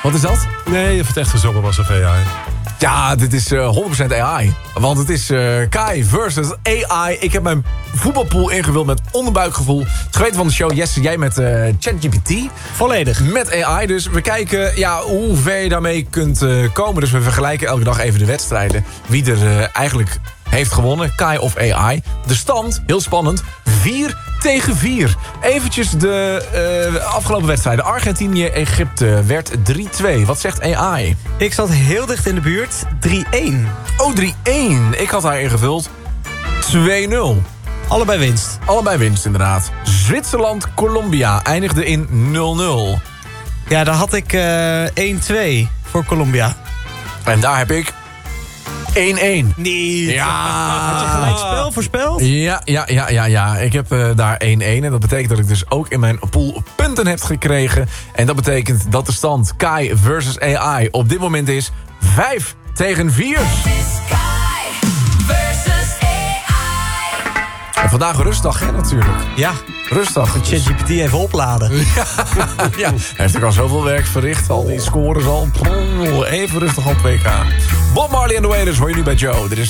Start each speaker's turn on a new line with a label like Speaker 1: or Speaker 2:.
Speaker 1: Wat is dat?
Speaker 2: Nee, of het echt gezongen was of AI.
Speaker 1: Ja, dit is 100% AI. Want het is Kai versus AI. Ik heb mijn voetbalpool ingevuld met onderbuikgevoel. Het geweten van de show, Jesse, jij met ChatGPT.
Speaker 3: Volledig.
Speaker 1: Met AI, dus we kijken hoe ver je daarmee kunt komen. Dus we vergelijken elke dag even de wedstrijden. Wie er eigenlijk heeft gewonnen, Kai of AI. De stand, heel spannend, 4-4. Eventjes de afgelopen wedstrijden. Argentinië-Egypte werd 3-2. Wat zegt AI?
Speaker 3: Ik zat heel dicht in de buurt. 3-1.
Speaker 1: Oh, 3-1. Ik had haar ingevuld 2-0.
Speaker 3: Allebei winst.
Speaker 1: Allebei winst, inderdaad. Zwitserland-Colombia eindigde in 0-0.
Speaker 3: Ja, daar had ik 1-2 voor Colombia.
Speaker 1: En daar heb ik 1-1.
Speaker 3: Nee.
Speaker 1: Ja.
Speaker 3: Had je gelijk spel voorspeld?
Speaker 1: Ja. Ik heb daar 1-1. En dat betekent dat ik dus ook in mijn pool punten heb gekregen. En dat betekent dat de stand Kai versus AI op dit moment is 5-4. En vandaag een rustdag, hè, natuurlijk.
Speaker 3: Ja.
Speaker 1: Rustdag.
Speaker 3: ChatGPT even opladen.
Speaker 1: Ja, hij heeft ook al zoveel werk verricht. Al die scores al. Even rustig op WK. Bob Marley and the Wailers hoor je nu bij Joe. Dit is